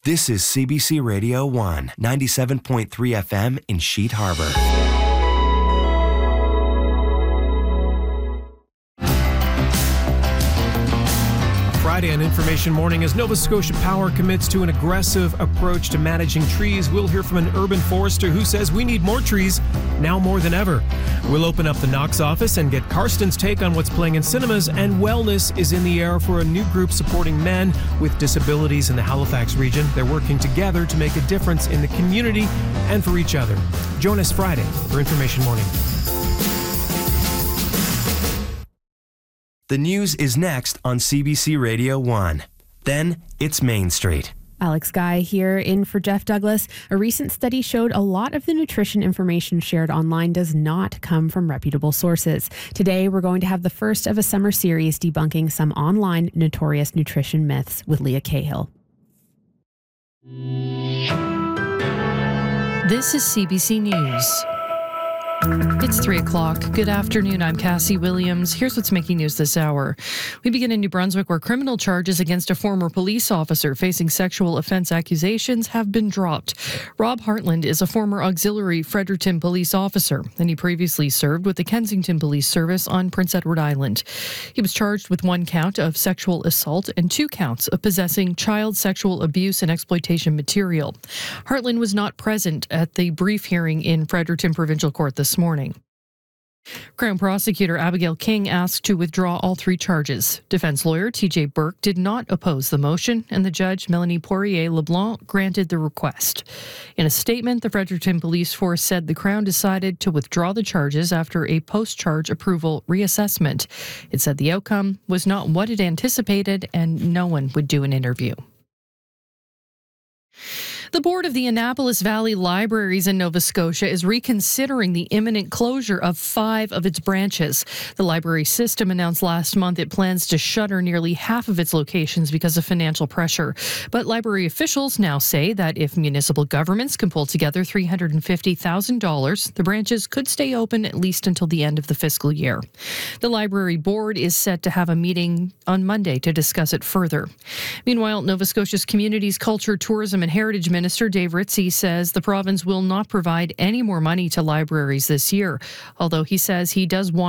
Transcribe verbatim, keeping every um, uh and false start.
This is C B C Radio one, ninety-seven point three F M in Sheet Harbor. Friday on Information Morning, as Nova Scotia Power commits to an aggressive approach to managing trees, we'll hear from an urban forester who says we need more trees now more than ever. We'll open up the Knox office and get Karsten's take on what's playing in cinemas, and wellness is in the air for a new group supporting men with disabilities in the Halifax region. They're working together to make a difference in the community and for each other. Join us Friday for Information Morning. The news is next on C B C Radio one. Then it's Main Street. Alex Guy here in for Jeff Douglas. A recent study showed a lot of the nutrition information shared online does not come from reputable sources. Today, we're going to have the first of a summer series debunking some online notorious nutrition myths with Leah Cahill. This is C B C News. It's three o'clock. Good afternoon. I'm Cassie Williams. Here's what's making news this hour. We begin in New Brunswick, where criminal charges against a former police officer facing sexual offense accusations have been dropped. Rob Hartland is a former auxiliary Fredericton police officer, and he previously served with the Kensington Police Service on Prince Edward Island. He was charged with one count of sexual assault and two counts of possessing child sexual abuse and exploitation material. Hartland was not present at the brief hearing in Fredericton Provincial Court this morning. Crown Prosecutor Abigail King asked to withdraw all three charges. Defense lawyer T J Burke did not oppose the motion, and the judge, Melanie Poirier-LeBlanc, granted the request. In a statement, the Fredericton Police Force said the Crown decided to withdraw the charges after a post-charge approval reassessment. It said the outcome was not what it anticipated and no one would do an interview. The board of the Annapolis Valley Libraries in Nova Scotia is reconsidering the imminent closure of five of its branches. The library system announced last month it plans to shutter nearly half of its locations because of financial pressure. But library officials now say that if municipal governments can pull together three hundred fifty thousand dollars, the branches could stay open at least until the end of the fiscal year. The library board is set to have a meeting on Monday to discuss it further. Meanwhile, Nova Scotia's Communities, Culture, Tourism and Heritage Minister Dave Ritchie says the province will not provide any more money to libraries this year, although he says he does want